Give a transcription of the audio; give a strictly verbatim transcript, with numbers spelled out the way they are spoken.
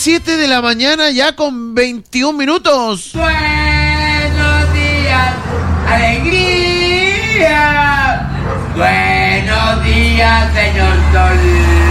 siete de la mañana, ya con veintiún minutos. Buenos días, alegría. Buenos días, señor Sol.